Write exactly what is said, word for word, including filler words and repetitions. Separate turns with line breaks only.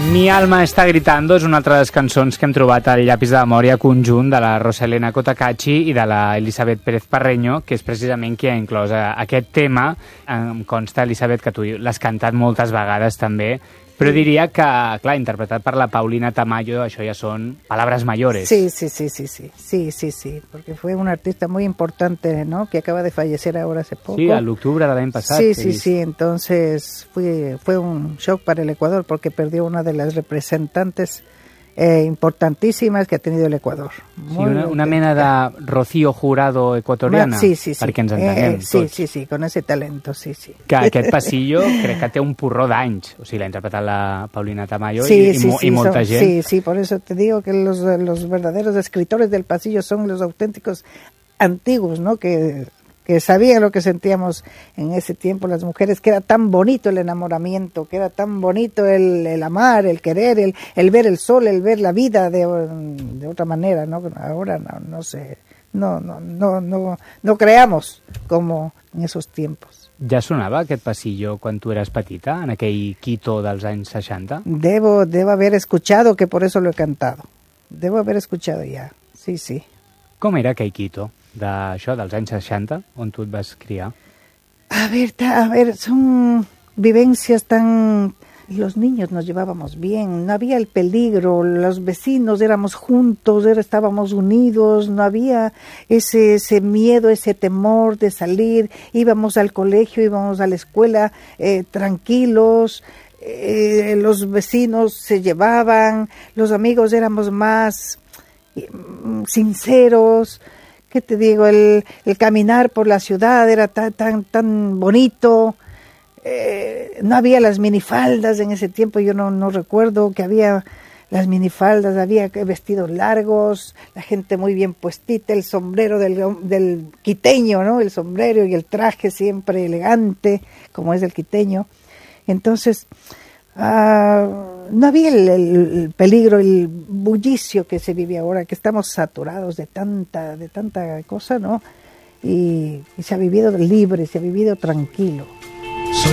Mi alma està gritando és una altra de les cançons que hem trobat al llapis de memòria conjunt de la Rosa Elena Cotacachi i de la Elisabet Pérez Parreño, que és precisament qui ha inclòs aquest tema. Em consta, Elisabet, que tu l'has cantat moltes vegades també, però diria que, clar, interpretat per la Paulina Tamayo, això ja són palabras mayores.
Sí, sí, sí, sí, sí, sí, sí, sí, porque fue una artista muy importante, ¿no?, que acaba de fallecer ahora hace poco.
Sí, al octubre del año pasado.
Sí, sí, sí, entonces fue, fue un shock para el Ecuador porque perdió una de las representantes Eh, importantíssimes que ha tenido el Ecuador.
Sí, una, una mena de Rocío Jurado ecuatoriana,
sí, sí, sí.
perquè ens entenem
eh, eh, sí,
tots.
sí, sí, con ese talento, sí, sí.
Que aquest passillo crec que té un porró d'anys, o sigui, l'ha interpretat la Paulina Tamayo
sí,
i,
sí,
i,
sí,
i molta
son,
gent.
Sí, sí, por eso te digo que los, los verdaderos escritores del pasillo son los auténticos antiguos, ¿no?, que... que sabían lo que sentíamos en ese tiempo las mujeres, que era tan bonito el enamoramiento, que era tan bonito el, el amar, el querer, el, el ver el sol, el ver la vida de, de otra manera, ¿no? Ahora no, no sé, no, no, no, no, no creamos como en esos tiempos.
Ja sonava aquest passillo quan tu eres petita, en aquell Quito dels anys seixanta?
Debo, debo haber escuchado, que por eso lo he cantado. Debo haber escuchado ya, sí, sí.
Com era aquell Quito? D'això, dels anys seixanta, on tu et vas criar?
A ver, ta, a ver, son vivencias tan... Los niños nos llevábamos bien, no había el peligro, los vecinos éramos juntos, era, estábamos unidos, no había ese, ese miedo, ese temor de salir, íbamos al colegio, íbamos a la escuela eh, tranquilos, eh, los vecinos se llevaban, los amigos éramos más eh, sinceros. ¿Qué te digo? El, el caminar por la ciudad era tan, tan, tan bonito. Eh, no había las minifaldas en ese tiempo, yo no, no recuerdo que había las minifaldas, había vestidos largos, la gente muy bien puestita, el sombrero del, del quiteño, ¿no? El sombrero y el traje siempre elegante, como es el quiteño. Entonces, Uh, no había el, el peligro, el bullicio que se vive ahora, que estamos saturados de tanta, de tanta cosa, ¿no? Y, y se ha vivido libre, se ha vivido tranquilo.